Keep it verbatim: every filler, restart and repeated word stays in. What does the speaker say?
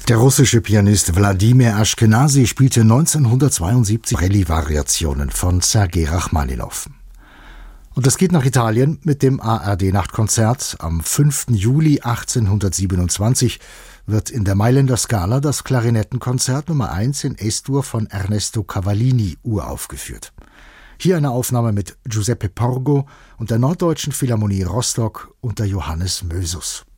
Der russische Pianist Wladimir Ashkenazy spielte neunzehnhundertzweiundsiebzig Rally-Variationen von Sergei Rachmaninow. Und es geht nach Italien mit dem A R D-Nachtkonzert. Am fünften Juli achtzehnhundertsiebenundzwanzig wird in der Mailänder Scala das Klarinettenkonzert Nummer eins in Es-Dur von Ernesto Cavallini uraufgeführt. Hier eine Aufnahme mit Giuseppe Porgo und der Norddeutschen Philharmonie Rostock unter Johannes Mösus.